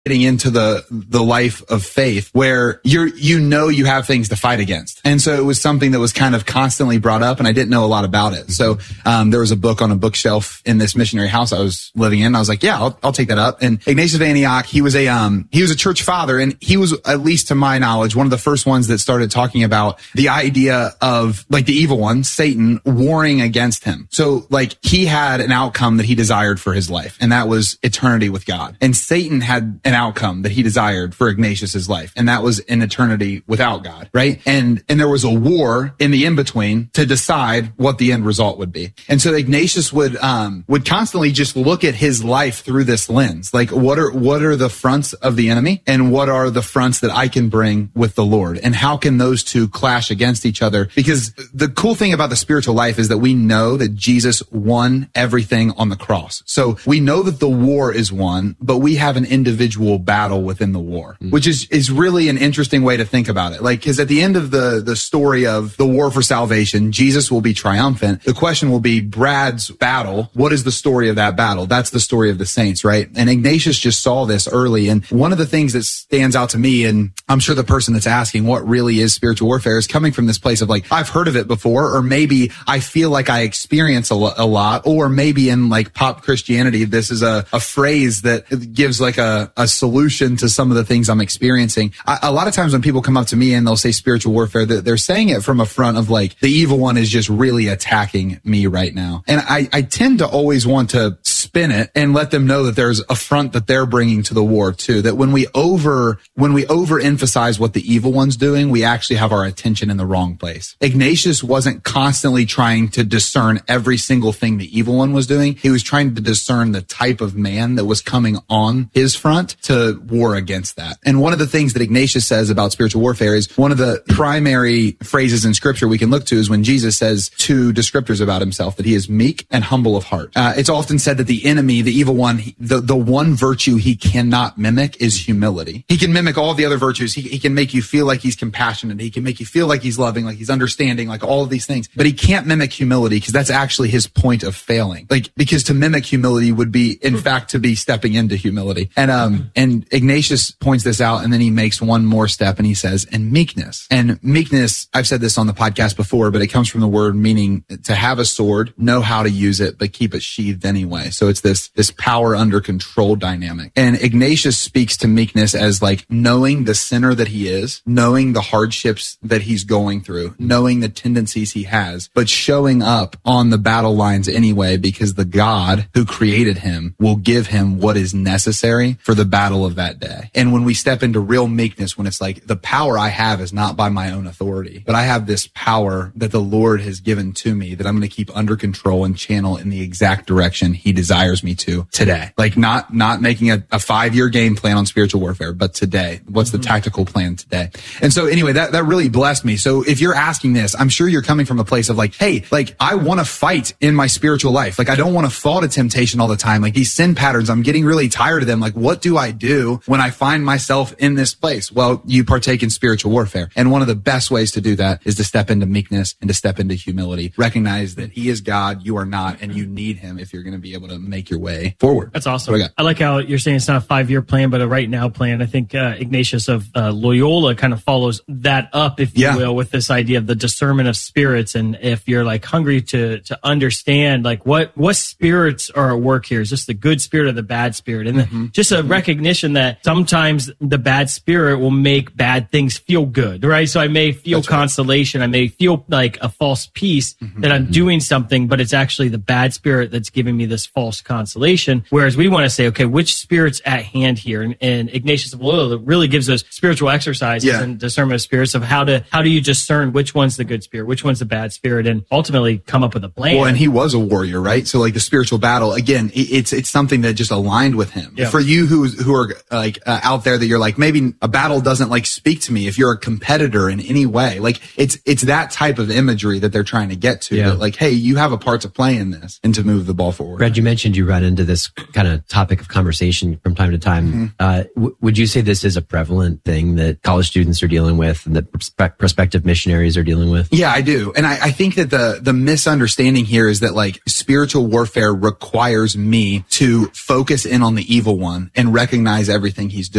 getting into the life of faith where you have things to fight against. And so it was something that was kind of constantly brought up, and I didn't know a lot about it. So there was a book on a bookshelf in this missionary house I was living in. I was like, yeah, I'll take that up. And Ignatius of Antioch, he was a church father, and he was, at least to my knowledge, one of the first ones that started talking about the idea of like the evil one, Satan, warring against him. So like he had an outcome that he desired for his life, and that was eternity with God. And Satan had an outcome that he desired for Ignatius's life, and that was an eternity without God, right? And there was a war in the in-between to decide what the end result would be. And so Ignatius would constantly just look at his life through this lens. Like, what are the fronts of the enemy, and what are the fronts that I can bring with the Lord? And how can those two clash against each other? Because the cool thing about the spiritual life is that we know that Jesus won everything on the cross. So we know that the war is won, but we have an individual battle within the war, which is really an interesting way to think about it. Like, cause at the end of the story of the war for salvation, Jesus will be triumphant. The question will be Brad's battle. What is the story of that battle? That's the story of the saints, right? And Ignatius just saw this early. And one of the things that stands out to me, and I'm sure the person that's asking what really is spiritual warfare is coming from this place of like, I've heard of it before, or maybe I feel like I experience a lot, or maybe in like pop Christianity, this is a phrase that gives like a solution to some of the things I'm experiencing. A lot of times when people come up to me and they'll say spiritual warfare, they're saying it from a front of like, the evil one is just really attacking me right now. And I tend to always want to spin it and let them know that there's a front that they're bringing to the war too. That when we overemphasize what the evil one's doing, we actually have our attention in the wrong place. Ignatius wasn't constantly trying to discern every single thing the evil one was doing. He was trying to discern the type of man that was coming on his front to war against that. And one of the things that Ignatius says about spiritual warfare is one of the primary phrases in scripture we can look to is when Jesus says two descriptors about himself, that he is meek and humble of heart. It's often said that the enemy, the evil one, the one virtue he cannot mimic is humility. He can mimic all the other virtues. He can make you feel like he's compassionate. He can make you feel like he's loving, like he's understanding, like all of these things. But he can't mimic humility because that's actually his point of failing. Like, because to mimic humility would be, in fact, to be stepping into humility. And Ignatius points this out, and then he makes one more step and he says, and meekness. And meekness, I've said this on the podcast before, but it comes from the word meaning to have a sword, know how to use it, but keep it sheathed anyway. So it's this power under control dynamic. And Ignatius speaks to meekness as like knowing the sinner that he is, knowing the hardships that he's going through, knowing the tendencies he has, but showing up on the battle lines anyway, because the God who created him will give him what is necessary for the battle of that day. And when we step into real meekness, when it's like the power I have is not by my own authority, but I have this power that the Lord has given to me that I'm going to keep under control and channel in the exact direction he desires me to today. Like not making a 5-year game plan on spiritual warfare, but today, what's the tactical plan today? And so anyway, that really blessed me. So if you're asking this, I'm sure you're coming from a place of like, hey, like I want to fight in my spiritual life. Like I don't want to fall to temptation all the time. Like these sin patterns, I'm getting really tired of them. Like what do I do when I find myself in this place? Well, you partake in spiritual warfare. And one of the best ways to do that is to step into meekness and to step into humility. Recognize that he is God, you are not, and you need him if you're going to be able to make your way forward. That's awesome. I like how you're saying it's not a 5-year plan, but a right now plan. I think Ignatius of Loyola kind of follows that up, if you will, with this idea of the discernment of spirits. And if you're like hungry to understand like what spirits are at work here, is this the good spirit or the bad spirit? And just a recognition that sometimes the bad spirit will make bad things feel good, right? So I may feel consolation. I may feel like a false peace that I'm doing something, but it's actually the bad spirit that's giving me this false consolation. Whereas we want to say, okay, which spirit's at hand here? And Ignatius of Loyola really gives us spiritual exercises and discernment of spirits of how do you discern which one's the good spirit, which one's the bad spirit, and ultimately come up with a plan. Well, and he was a warrior, right? So like the spiritual battle, again, it's something that just aligned with him. Yeah. For you who are like out there that you're like, maybe a battle doesn't like speak to me. If you're a competitor in any way, like it's that type of imagery that they're trying to get to. That like, hey, you have a part to play in this and to move the ball forward. Brad, you mentioned you run into this kind of topic of conversation from time to time. Would you say this is a prevalent thing that college students are dealing with and that prospective missionaries are dealing with? Yeah, I do. And I think that the misunderstanding here is that like spiritual warfare requires me to focus in on the evil one and recognize everything he's doing.